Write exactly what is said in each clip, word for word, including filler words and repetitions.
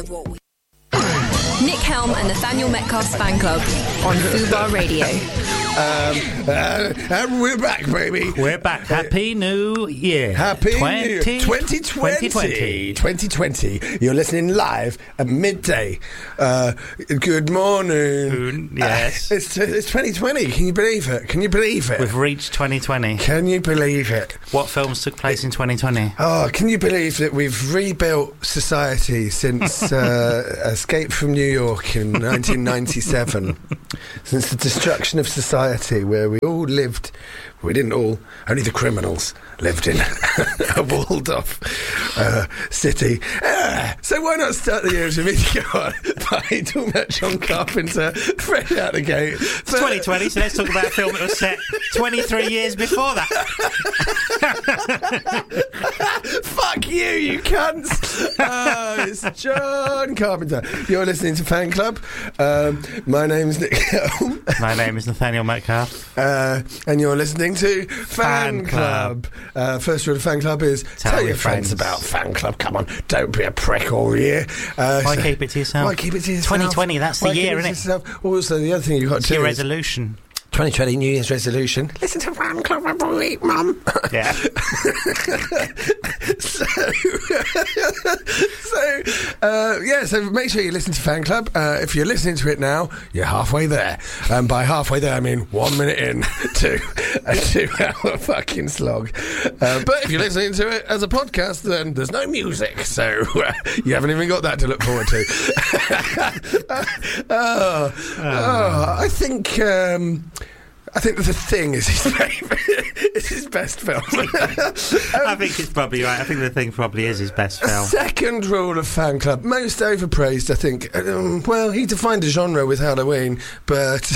Nick Helm and Nathaniel Metcalf's fan club on Fubar Radio. Um, uh, and we're back, baby. We're back. Happy New Year. Happy twenty, New Year. twenty twenty. twenty twenty. You're listening live at midday. Uh, good morning. Yes. Uh, it's, it's twenty twenty. Can you believe it? Can you believe it? We've reached twenty twenty. Can you believe it? What films took place in twenty twenty? Oh, can you believe that we've rebuilt society since uh, Escape from New York in nineteen ninety-seven? Since the destruction of society, where we all lived, we didn't all, only the criminals lived in a walled-off uh, city. Uh, so why not start the year as a video by talking about John Carpenter, fresh out the gate. It's twenty twenty, so let's talk about a film that was set twenty-three years before that. Fuck you, you cunts! Oh, it's John Carpenter. You're listening to Fan Club. Um, my name's Nick Helm. My name is Nathaniel Metcalf. Uh, and you're listening to Fan, Fan Club. Club. Uh, first rule of Fan Club is Tell tell, your your friends. friends about Fan Club. Come on, don't be a prick all year. Uh, Why so- keep it to yourself? Why keep it to yourself? twenty twenty, that's the Why keep year, it to isn't it? yourself? Also, the other thing you've got It's to your do is resolution. twenty twenty New Year's resolution. Listen to Fan Club every week, Mum. Yeah. so, so uh, yeah, so make sure you listen to Fan Club. Uh, if you're listening to it now, you're halfway there. And by halfway there, I mean one minute in to a two-hour fucking slog. Uh, but if you're listening to it as a podcast, then there's no music, so uh, you haven't even got that to look forward to. oh, oh, I think... Um, I think The Thing is his favourite. It's his best film. um, I think it's probably right. I think The Thing probably is his best film. Second rule of Fan Club, most overpraised, I think. Um, well, he defined a genre with Halloween, but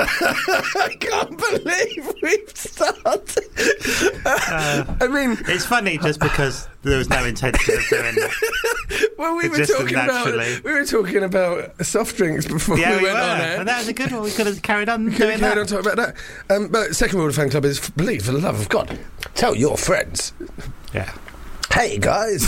I can't believe we've started. Uh, I mean, it's funny just because there was no intention of doing that. well, we It were just talking naturally. about we were talking about soft drinks before Yeah, we, we went were. on it. And that was a good one. We could have carried on Could doing have carried that. on talking about that. Um, but second rule of Fan Club is believe for the love of God. Tell your friends. Yeah. Hey guys.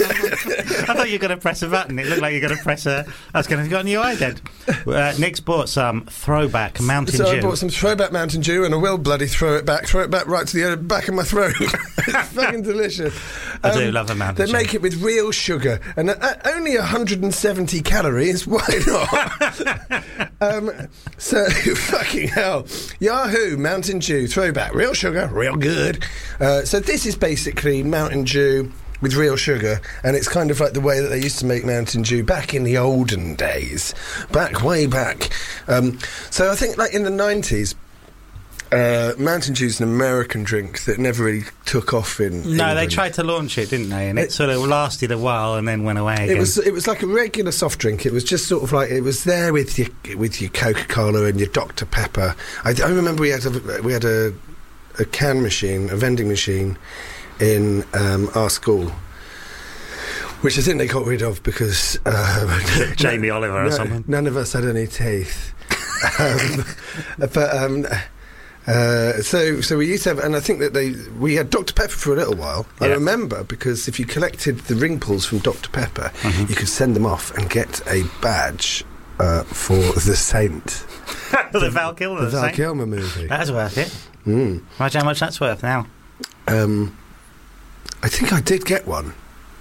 I thought you were going to press a button. It looked like you were going to press a... I was going to have gotten your eye dead. Uh, Nick's bought some throwback Mountain so Dew. I bought some throwback Mountain Dew, and I will bloody throw it back, throw it back right to the back of my throat. It's fucking delicious. I do love a Mountain They Dew. make it with real sugar, and at only one hundred seventy calories. Why not? um, so fucking hell, Yahoo Mountain Dew throwback, real sugar, real good. Uh, so this is basically Mountain Dew with real sugar, and it's kind of like the way that they used to make Mountain Dew back in the olden days, back way back. Um, so I think like in the nineties, uh, Mountain Dew's an American drink that never really took off in No, England. they tried to launch it, didn't they? And it, It- sort of lasted a while and then went away again. It was it was like a regular soft drink. It was just sort of like it was there with your with your Coca-Cola and your Doctor Pepper. I, I remember we had a we had a, a can machine, a vending machine in um, our school, which I think they got rid of because uh, Jamie Oliver or no, something. None of us had any teeth. um, but um, uh, so so we used to have, and I think that they we had Doctor Pepper for a little while. I Yeah. remember because if you collected the ring pulls from Doctor Pepper, Mhm. you could send them off and get a badge uh, for the Saint, the Val Kilmer. the Val Saint. Kilmer movie. That's worth it. Mm. Imagine how much that's worth now. Um, I think I did get one,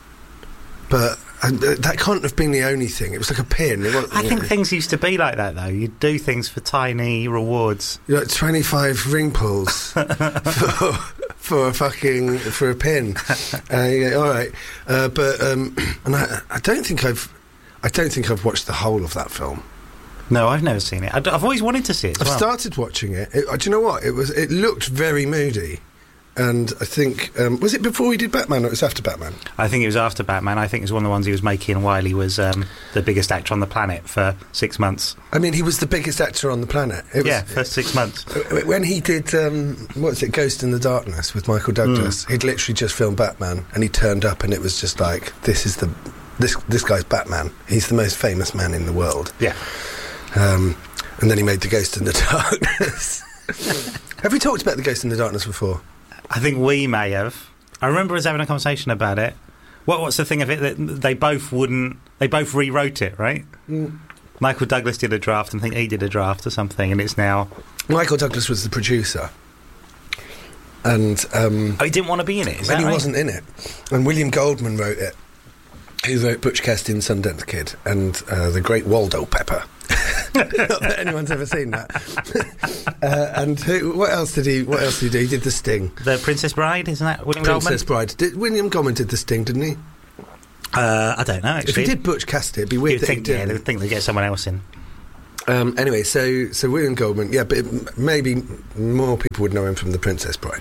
but uh, that can't have been the only thing. It was like a pin. It wasn't, I you think know, things used to be like that, though. You'd do things for tiny rewards. you know, twenty-five ring pulls for, for a fucking for a pin. Uh, yeah, all right, uh, but um, and I, I don't think I've I don't think I've watched the whole of that film. No, I've never seen it. I'd, I've always wanted to see it as I've well. started watching it. it. uh, Do you know what? It was. It looked very moody, and I think um, was it before he did Batman or it was after Batman? I think it was after Batman. I think it was one of the ones he was making while he was um, the biggest actor on the planet for six months. I mean, he was the biggest actor on the planet. It was, Yeah, for six months. When he did, um, what's it, Ghost in the Darkness with Michael Douglas, Mm. he'd literally just filmed Batman, and he turned up, and it was just like, this is the, this this guy's Batman. He's the most famous man in the world. Yeah. Um, and then he made the Ghost in the Darkness. Have we talked about the Ghost in the Darkness before? I think we may have. I remember us having a conversation about it What What's the thing of it that they both wouldn't? They both rewrote it, right? Mm. Michael Douglas did a draft, and I think he did a draft or something, and it's now. Michael Douglas was the producer, and um, oh, he didn't want to be in it. Is and that he right? wasn't in it. And William Goldman wrote it. He wrote Butch Cassidy and Sundance Kid and uh, The Great Waldo Pepper. Not that anyone's ever seen that. uh, and who, what else did he? What else did he do? He did The Sting. The Princess Bride, isn't that William Princess Goldman? Bride. Did, William Goldman did The Sting, didn't he? Uh, I don't know. Actually, If he did Butch Cassidy, it'd be weird you'd that think, he yeah, didn't. they'd think they'd get someone else in. Um, anyway, so so William Goldman, yeah, but it, maybe more people would know him from The Princess Bride.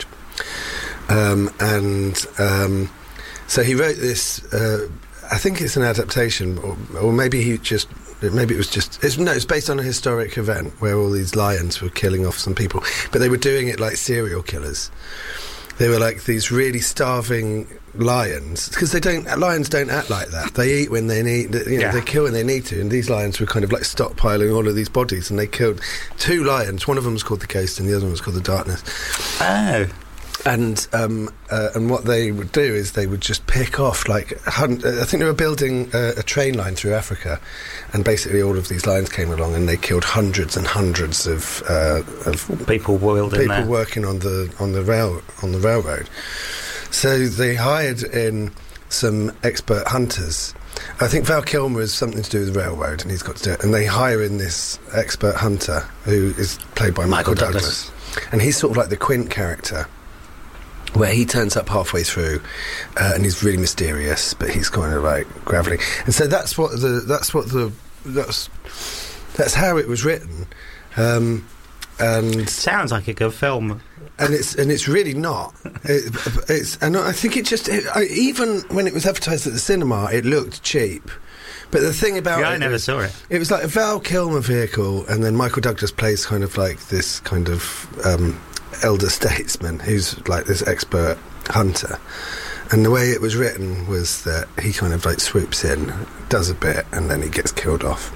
Um, and um, so he wrote this. Uh, I think it's an adaptation, or, or maybe he just. Maybe it was just... It's, no, it's based on a historic event where all these lions were killing off some people. But they were doing it like serial killers. They were like these really starving lions. Because they don't... Lions don't act like that. They eat when they need... You know, Yeah. they kill when they need to. And these lions were kind of like stockpiling all of these bodies. And they killed two lions. One of them was called the Ghost and the other one was called the Darkness. Oh. And um, uh, and what they would do is they would just pick off like a hun- I think they were building a, a train line through Africa, and basically all of these lions came along and they killed hundreds and hundreds of uh, of People boiled in people there. working on the on the rail on the railroad. So they hired in some expert hunters. I think Val Kilmer has something to do with the railroad, and he's got to do it. And they hire in this expert hunter who is played by Michael, Michael Douglas. Douglas. And he's sort of like the Quint character, where he turns up halfway through, uh, and he's really mysterious, but he's kind of like gravelly. And so that's what the that's what the that's that's how it was written, um, and Sounds like a good film. and it's and it's really not. It, it's and I think it just it, I, even when it was advertised at the cinema, it looked cheap. But the thing about Yeah, it I never was- saw it. It was like a Val Kilmer vehicle, and then Michael Douglas plays kind of like this kind of um, elder statesman who's like this expert hunter. And the way it was written was that he kind of like swoops in, does a bit, and then he gets killed off.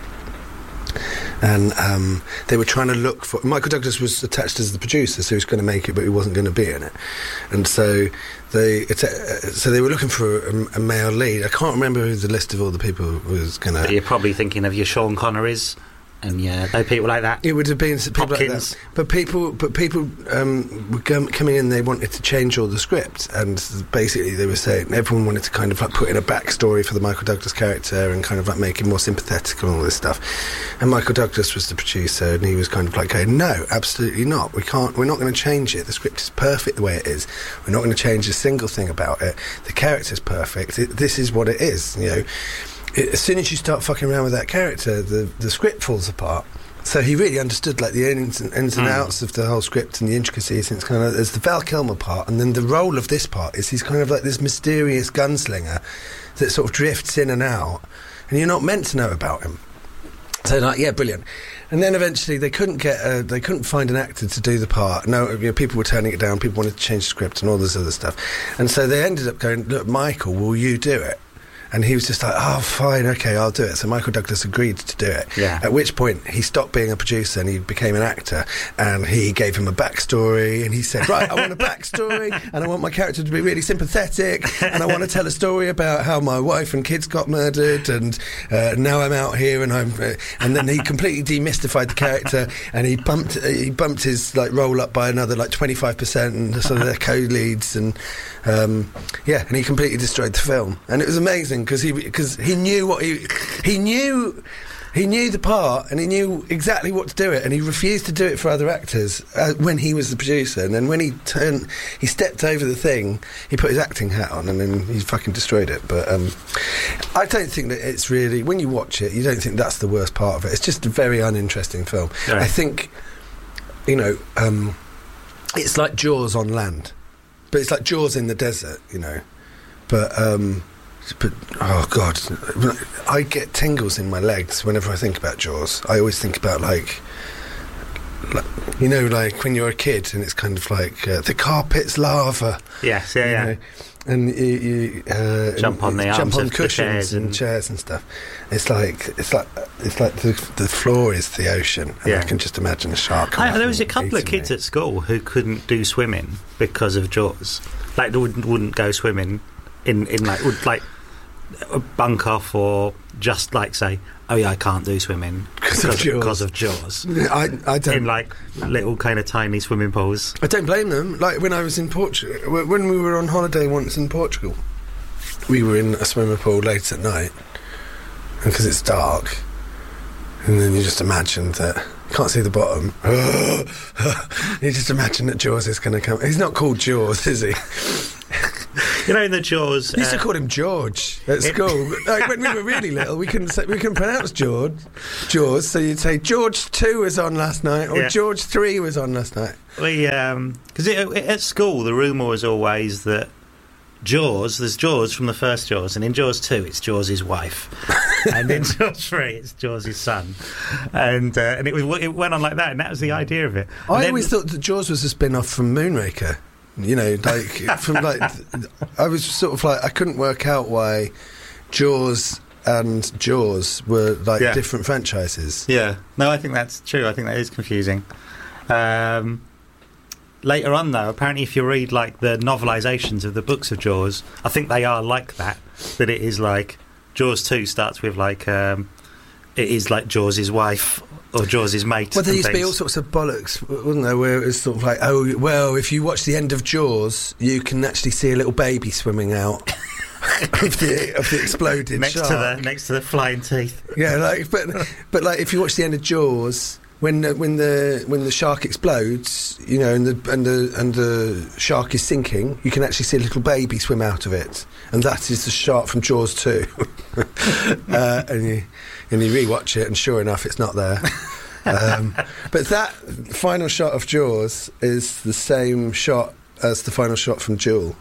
And um, they were trying to look for... Michael Douglas was attached as the producer, so he was going to make it, but he wasn't going to be in it. And so they it's a, so they were looking for a, a male lead. I can't remember who the list of all the people was going But to... you're probably thinking of your Sean Connerys and yeah, no people like that. It would have been people like Hopkins. that. But people, but people um, were com- coming in. They wanted to change all the script, and basically they were saying everyone wanted to kind of like put in a backstory for the Michael Douglas character and kind of like make him more sympathetic and all this stuff. And Michael Douglas was the producer, and he was kind of like going, "No, absolutely not. We can't. We're not going to change it. The script is perfect the way it is. We're not going to change a single thing about it. The character's perfect. It, this is what it is. You know." It, as soon as you start fucking around with that character, the, the script falls apart. So he really understood like the ins and, ins and Mm. outs of the whole script and the intricacies. And it's kind of there's the Val Kilmer part, and then the role of this part is he's kind of like this mysterious gunslinger that sort of drifts in and out, and you're not meant to know about him. So like, yeah, brilliant. And then eventually they couldn't get, uh, they couldn't find an actor to do the part. No, you know, people were turning it down. People wanted to change the script and all this other stuff. And so they ended up going, "Look, Michael, will you do it?" And he was just like, "Oh, fine, okay, I'll do it." So Michael Douglas agreed to do it. Yeah. At which point he stopped being a producer and he became an actor. And he gave him a backstory. And he said, "Right, I want a backstory, and I want my character to be really sympathetic, and I want to tell a story about how my wife and kids got murdered, and uh, now I'm out here." And I'm, uh, and then he completely demystified the character, and he bumped he bumped his like role up by another like twenty-five percent, and so they're co-leads, and um, yeah, and he completely destroyed the film, and it was amazing. Because he, because he knew what he, he knew, he knew the part, and he knew exactly what to do it, and he refused to do it for other actors uh, when he was the producer. And then when he turned, he stepped over the thing, he put his acting hat on, and then he fucking destroyed it. But um, I don't think that it's really, when you watch it, you don't think that's the worst part of it. It's just a very uninteresting film. Yeah. I think, you know, um, it's like Jaws on land, but it's like Jaws in the desert, you know. But um, But, oh God, I get tingles in my legs whenever I think about Jaws. I always think about, like, like you know, like when you're a kid and it's kind of like, uh, the carpet's lava. Yes, yeah, you yeah. know, and you, you uh, Jump on and the jump arms on of the cushions chairs and, and- chairs and stuff. It's like it's like it's like the the floor is the ocean, and Yeah. I can just imagine a shark. coming I, up there was a and couple of eating kids me. at school who couldn't do swimming because of Jaws. Like, they wouldn't, wouldn't go swimming in in like would like bunk off or just like say, oh yeah, I can't do swimming Because of Jaws. because of Jaws. I, I don't. In like little kind of tiny swimming pools. I don't blame them. Like when I was in Portugal, when we were on holiday once in Portugal, we were in a swimming pool late at night because it's dark, and then you just imagine that you can't see the bottom. You just imagine that Jaws is going to come. He's not called Jaws, is he? You know, in the Jaws, We used uh, to call him George at it- school. Like when we were really little, we couldn't say, we couldn't pronounce George, Jaws. So you'd say George two was on last night, or Yeah. George three was on last night. we um because at school the rumor was always that Jaws, there's Jaws from the first Jaws, and in Jaws two it's Jaws' wife, and in Jaws three it's Jaws' son, and uh, and it was it went on like that, and that was the idea of it. And I then- always thought that Jaws was a spin-off from Moonraker. You know, like from like, I was sort of like I couldn't work out why Jaws and Jaws were like Yeah. different franchises. Yeah, no, I think that's true. I think that is confusing. Um, later on, though, apparently, if you read like the novelizations of the books of Jaws, I think they are like that. That it is like Jaws two starts with like um, it is like Jaws' wife or Jaws' mate. Well, there and used to be things. all sorts of bollocks, wasn't there? Where it was sort of like, oh, well, if you watch the end of Jaws, you can actually see a little baby swimming out of the of the exploded next shark. to the next to the flying teeth. Yeah, like, but but like, if you watch the end of Jaws, when the, when the when the shark explodes, you know, and the and the and the shark is sinking, you can actually see a little baby swim out of it, and that is the shark from Jaws two. uh, and you and you rewatch it, and sure enough, it's not there. Um, but that final shot of Jaws is the same shot as the final shot from Jewel.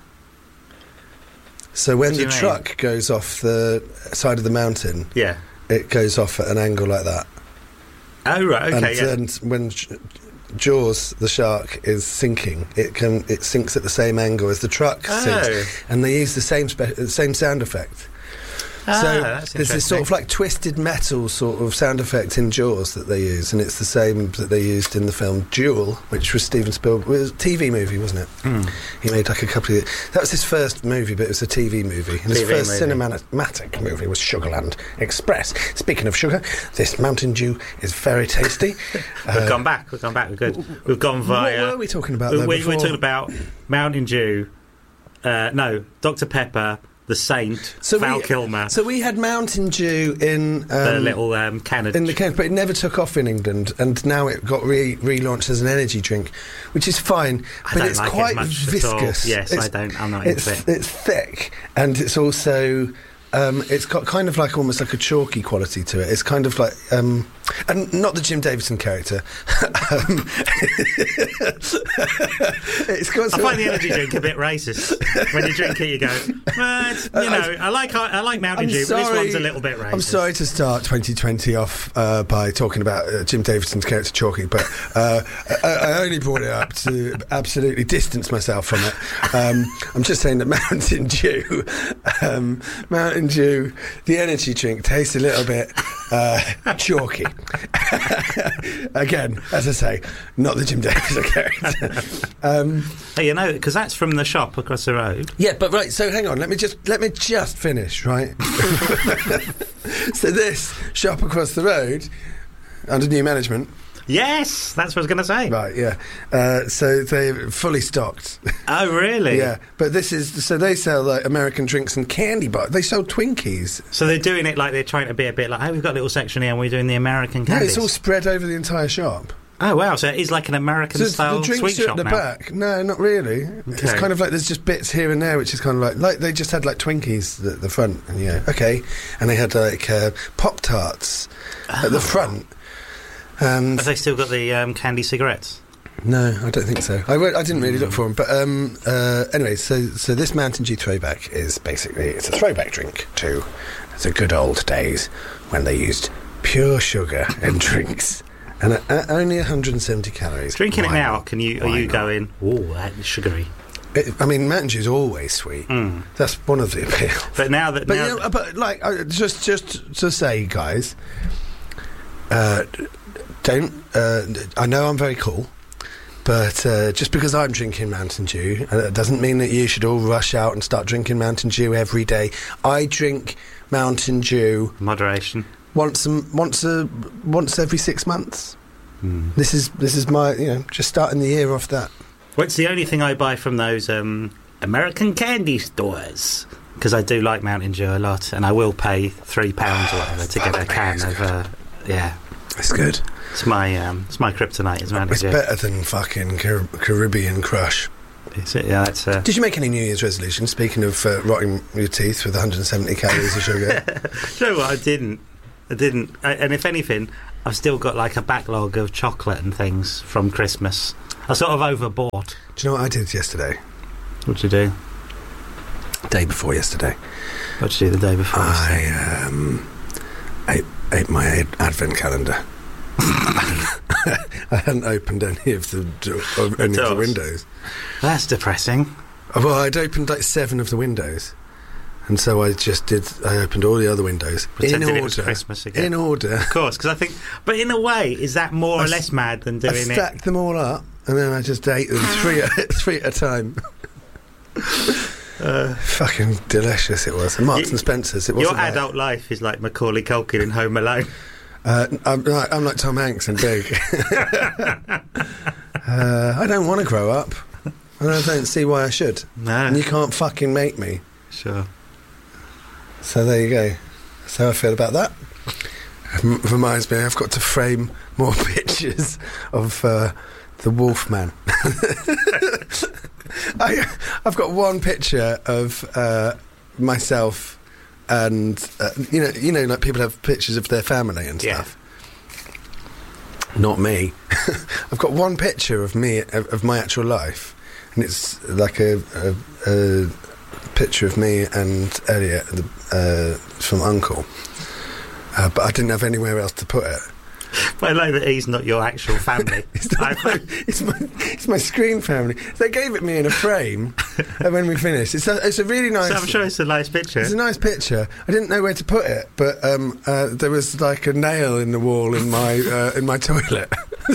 So when What do the you mean? truck goes off the side of the mountain, Yeah. it goes off at an angle like that. Oh right. Okay. and, yeah. and when J- Jaws, the shark, is sinking, it can it sinks at the same angle as the truck Oh. sinks, and they use the same spe- same sound effect. Ah, so that's there's this sort of interesting. like twisted metal sort of sound effect in Jaws that they use, and it's the same that they used in the film Duel, which was Steven Spielberg. It was a T V movie, wasn't it? Hmm. He made like a couple of. That was his first movie, but it was a T V movie. And his T V first movie. cinematic movie was Sugarland Express. Speaking of sugar, this Mountain Dew is very tasty. We've Uh, gone back. We've gone back. We're good. We've gone What via. were we talking about? we, though, we, before? we're talking about Mountain Dew. Uh, no, Doctor Pepper, The Saint, So Val we- Kilmer, So we had Mountain Dew in um, the little um, can of in the can, but it never took off in England, and now it got re- relaunched as an energy drink, which is fine. I but don't it's like it quite much at viscous. all. Yes, It's- I don't. I'm not It's into it. it's thick, and it's also. Um, it's got kind of like almost like a chalky quality to it. It's kind of like, um, and not the Jim Davidson character. um, it's got. I sort find of- the energy drink a bit racist. When you drink it, you go, well, it's, you know, I like I like Mountain I'm Dew, but this sorry- one's a little bit racist. I'm sorry to start twenty twenty off uh, by talking about uh, Jim Davidson's character Chalky, but uh, I, I only brought it up to absolutely distance myself from it. Um, I'm just saying that Mountain Dew, um, Mountain Dew, the energy drink tastes a little bit uh, chalky. Again, as I say, not the Jim Davidson character. Um, Hey, you know, because that's from the shop across the road. Yeah, but right. So hang on. Let me just let me just finish. Right. So this shop across the road, under new management. Yes, that's what I was going to say. Right. Yeah. Uh, so they're fully stocked. Oh, really? Yeah. But this is so they sell like American drinks and candy bars. They sell Twinkies. So they're doing it like they're trying to be a bit like, hey, we've got a little section here and we're doing the American No, candies. it's all spread over the entire shop. Oh, wow, so it is like an American So style the drinks sweet are shop at the now. back. No, not really. It's Okay. kind of like there's just bits here and there, which is kind of like like they just had like Twinkies at the front, and yeah, okay, and they had like uh, Pop Tarts at the front. And Have they still got the um, candy cigarettes? no, I don't think so. I, won't- I didn't really look for them, but um, uh, anyway, so so this Mountain Dew throwback is basically it's a throwback drink to the good old days when they used pure sugar in drinks. And uh, uh, only one hundred seventy calories. Drinking it Why now, not? can you? Are Why you not? going? Oh, that's sugary. It, I mean, Mountain Dew's always sweet. Mm. That's one of the appeal. But now that But, now you know, but like, uh, just just to say, guys, uh, don't. Uh, I know I'm very cool, But uh, just because I'm drinking Mountain Dew, uh, doesn't mean that you should all rush out and start drinking Mountain Dew every day. I drink Mountain Dew Moderation. once a, once a, once every six months. Mm. This is this is my, you know, just starting the year off that. Well, it's the only thing I buy from those um, American candy stores, because I do like Mountain Dew a lot, and I will pay three pounds or whatever to get a can of. Uh, yeah, it's good. It's my um, it's my kryptonite. Is Mountain It's Dew. better than fucking Car- Caribbean Crush. Is it? Yeah, that's. Uh... Did you make any New Year's resolutions? Speaking of uh, rotting your teeth with one hundred seventy calories of sugar. You know what? I didn't. I didn't. I, and if anything, I've still got like a backlog of chocolate and things from Christmas. I sort of overbought. Do you know what I did yesterday? What'd you do? Day before yesterday. What'd you do the day before? I um, ate, ate my ad- advent calendar. I hadn't opened any of the of any of the windows. That's depressing. Well, I'd opened like seven of the windows, and so I just did. I opened all the other windows Pretended in it was order. Christmas again. In order, of course, because I think. But in a way, is that more I or less mad than I doing it? stacked them all up, and then I just ate them three at, three at a time. Uh, Fucking delicious it was. And Marks you, and Spencer's. It wasn't your like, adult life is like Macaulay Culkin in Home Alone. Uh, I'm, like, I'm like Tom Hanks in Big. uh, I don't want to grow up. And I don't see why I should. No. And you can't fucking make me. Sure. So there you go. That's how I feel about that. It reminds me, I've got to frame more pictures of uh, the Wolfman. I, I've got one picture of uh, myself and, uh, you know, you know, like people have pictures of their family and stuff. Yeah. Not me. I've got one picture of me, of, of my actual life, and it's like a, a, a picture of me and Elliot uh, from Uncle. Uh, but I didn't have anywhere else to put it. But I like that he's not your actual family. it's, my, it's, my, it's my screen family. They gave it me in a frame when we finished. It's a, it's a really nice... So I'm sure it's a nice picture. It's a nice picture. I didn't know where to put it, but um, uh, there was like a nail in the wall in my uh, in my toilet.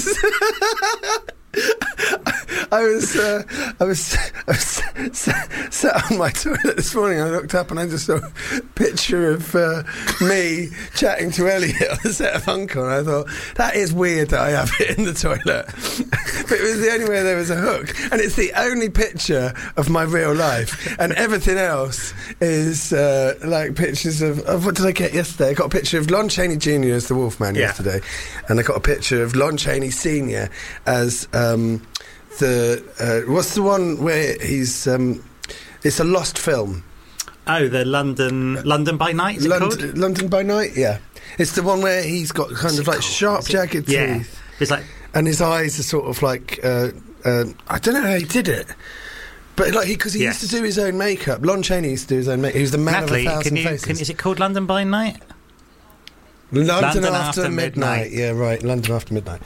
I was, uh, I was, I was sat, sat on my toilet this morning. I looked up and I just saw a picture of uh, me chatting to Elliot on the set of Uncle. And I thought, that is weird that I have it in the toilet. But it was the only way there was a hook, and it's the only picture of my real life. And everything else is uh, like pictures of, of what did I get yesterday? I got a picture of Lon Chaney Junior as the Wolfman yeah. yesterday, and I got a picture of Lon Chaney Senior as. Um, The uh, what's the one where he's? Um, it's a lost film. Oh, the London London by Night. Is it London, called? London by Night. Yeah, it's the one where he's got kind What's of like called? sharp, jagged yeah. teeth. It's like, and his eyes are sort of like uh, uh, I don't know how he did it, but like because he, he yes. used to do his own makeup. Lon Chaney used to do his own makeup. He was the man Natalie, of a thousand can you, faces. can, is it called London by Night? London, London after, After midnight. Midnight. Yeah, right. London After Midnight.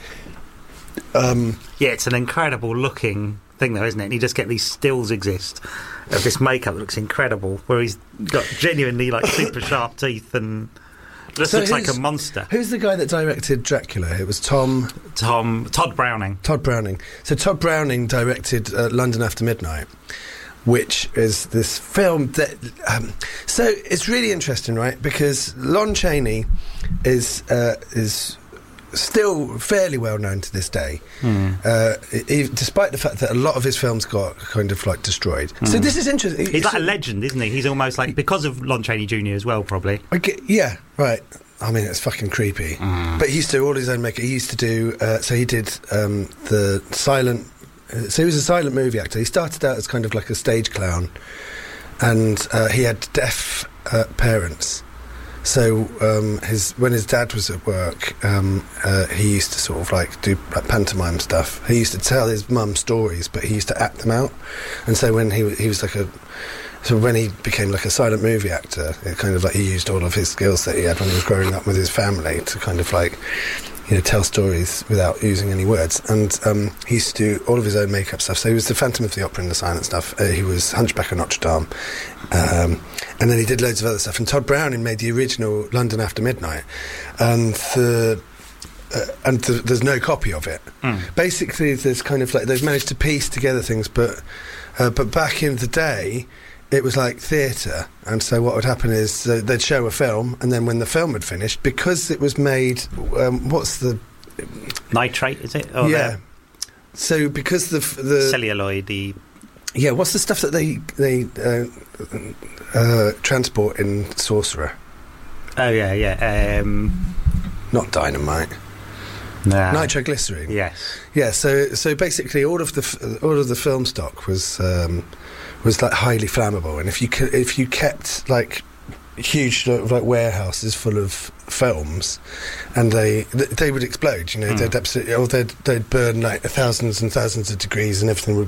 Um, yeah, it's an incredible looking thing though, isn't it? And you just get these stills exist of this makeup that looks incredible, where he's got genuinely like super sharp teeth and just so looks like a monster. Who's the guy that directed Dracula? It was Tom... Tom... Todd Browning. Todd Browning. So Todd Browning directed uh, London After Midnight, which is this film that... Um, so it's really interesting, right? Because Lon Chaney is uh, is... still fairly well known to this day, mm. uh, he, despite the fact that a lot of his films got kind of like destroyed. Mm. So this is interesting. He's like a legend, isn't he? He's almost like, because of Lon Chaney Junior as well, probably. I get, yeah, right. I mean, it's fucking creepy. Mm. But he used to do all his own makeup. He used to do, uh, so he did um, the silent, uh, so he was a silent movie actor. He started out as kind of like a stage clown, and uh, he had deaf uh, parents. So um, his when his dad was at work, um, uh, he used to sort of like do like pantomime stuff. He used to tell his mum stories, but he used to act them out. And so when he he was like a so when he became like a silent movie actor, it kind of like he used all of his skills that he had when he was growing up with his family to kind of like, you know, tell stories without using any words. And um, he used to do all of his own makeup stuff. So he was the Phantom of the Opera and the silent stuff. Uh, he was Hunchback of Notre Dame. Um, and then he did loads of other stuff. And Todd Browning made the original London After Midnight. And the, uh, and th- there's no copy of it. Mm. Basically, there's kind of like they've managed to piece together things, but uh, but back in the day, it was like theatre, and so what would happen is uh, they'd show a film, and then when the film had finished, because it was made, um, what's the Nitrate, is it? Or yeah. So because the f- the celluloid, the yeah, what's the stuff that they they uh, uh, transport in Sorcerer? oh yeah, yeah, um, Not dynamite. nah. Nitroglycerine. Yes. Yeah, so so basically, all of the f- all of the film stock was um, was like highly flammable, and if you c- if you kept like huge like warehouses full of films, and they th- they would explode. You know, Mm. they'd absolutely or they'd they'd burn like thousands and thousands of degrees, and everything would